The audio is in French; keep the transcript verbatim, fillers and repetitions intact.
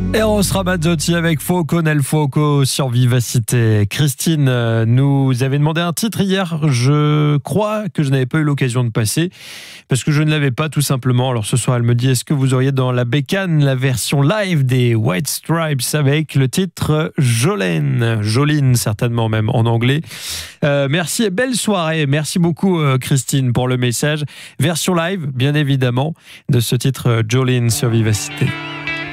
Eros Ramazzotti avec Fuoco nel Fuoco sur Vivacité. Christine euh, nous avait demandé un titre hier. Je crois que je n'avais pas eu l'occasion de passer parce que je ne l'avais pas tout simplement. Alors ce soir, elle me dit, est-ce que vous auriez dans la bécane la version live des White Stripes avec le titre Jolene, Jolene certainement même en anglais. Euh, merci et belle soirée. Merci beaucoup euh, Christine pour le message. Version live, bien évidemment, de ce titre Jolene sur Vivacité.